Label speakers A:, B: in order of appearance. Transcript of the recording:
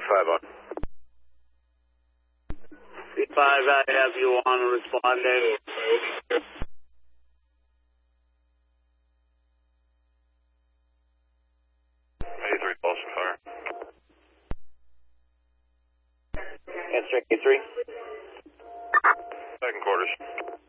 A: on.
B: C5, I have you on responding.
A: 83 Boston Fire.
B: Answer 83.
A: Second quarters.